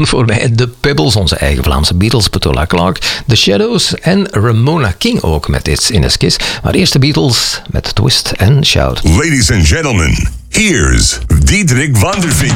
dan voor mij de Pebbles, onze eigen Vlaamse Beatles, Petula Clark, The Shadows en Ramona King ook met It's in His Kiss. Maar eerst de Beatles met Twist and Shout. Ladies and gentlemen, here's Diederik van der Veen.